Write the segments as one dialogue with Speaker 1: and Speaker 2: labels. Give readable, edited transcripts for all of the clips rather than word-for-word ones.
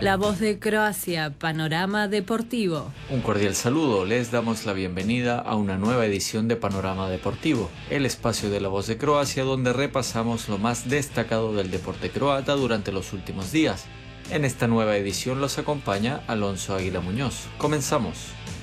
Speaker 1: La Voz de Croacia, Panorama Deportivo.
Speaker 2: Un cordial saludo, les damos la bienvenida a una nueva edición de Panorama Deportivo, el espacio de La Voz de Croacia donde repasamos lo más destacado del deporte croata durante los últimos días. En esta nueva edición los acompaña Alonso Águila Muñoz. Comenzamos.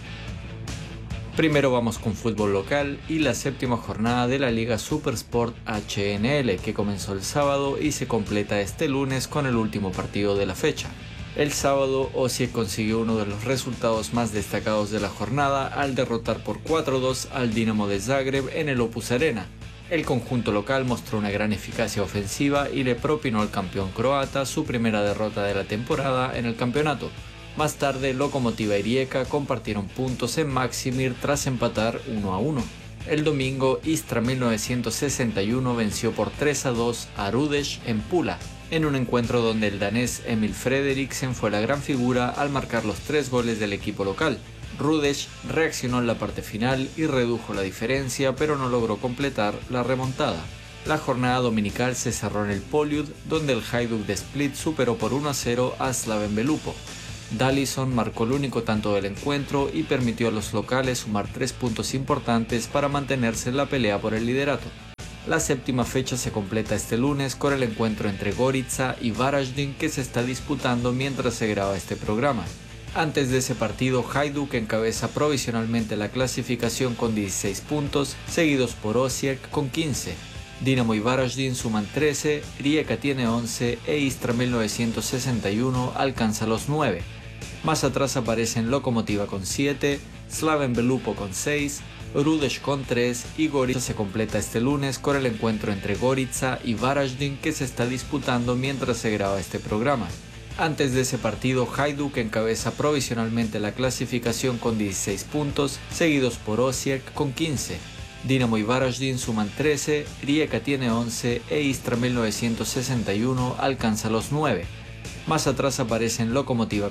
Speaker 2: Primero vamos con fútbol local y la séptima jornada de la Liga Supersport HNL que comenzó el sábado y se completa este lunes con el último partido de la fecha. El sábado, Osijek consiguió uno de los resultados más destacados de la jornada al derrotar por 4-2 al Dinamo de Zagreb en el Opus Arena. El conjunto local mostró una gran eficacia ofensiva y le propinó al campeón croata su primera derrota de la temporada en el campeonato. Más tarde, Lokomotiva y Rijeka compartieron puntos en Maksimir tras empatar 1-1. El domingo, Istra 1961 venció por 3-2 a Rudeš en Pula, en un encuentro donde el danés Emil Frederiksen fue la gran figura al marcar los 3 goles del equipo local. Rudeš reaccionó en la parte final y redujo la diferencia, pero no logró completar la remontada. La jornada dominical se cerró en el Poliud, donde el Hajduk de Split superó por 1-0 a Slaven Belupo. Dallison marcó el único tanto del encuentro y permitió a los locales sumar 3 puntos importantes para mantenerse en la pelea por el liderato. La séptima fecha se completa este lunes con el encuentro entre Gorica y Varaždin que se está disputando mientras se graba este programa. Antes de ese partido, Hajduk encabeza provisionalmente la clasificación con 16 puntos, seguidos por Osijek con 15. Dinamo y Varaždin suman 13, Rijeka tiene 11 e Istra 1961 alcanza los 9. Más atrás aparecen Lokomotiva con 7, Slaven Belupo con 6, Rudeš con 3 y Gorica se completa este lunes con el encuentro entre Gorica y Varaždin que se está disputando mientras se graba este programa. Antes de ese partido, Hajduk encabeza provisionalmente la clasificación con 16 puntos, seguidos por Osijek con 15. Dinamo y Varaždin suman 13, Rijeka tiene 11 e Istra 1961 alcanza los 9. Más atrás aparecen Lokomotiva